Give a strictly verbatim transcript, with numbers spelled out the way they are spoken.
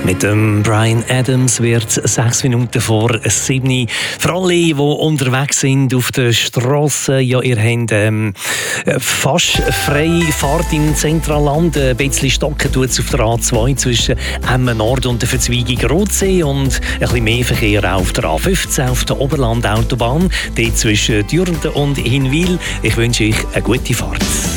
Mit dem Bryan Adams wird sechs Minuten vor sieben. Für alle, die unterwegs sind auf der Strasse, ja, ihr habt ähm, fast freie Fahrt im Zentralland. Ein bisschen stocken tut es auf der A zwei zwischen Emmen Nord und der Verzweigung Rotsee und ein bisschen mehr Verkehr auch auf der A fünfzehn auf der Oberlandautobahn, dort zwischen Dürnten und Hinwil. Ich wünsche euch eine gute Fahrt.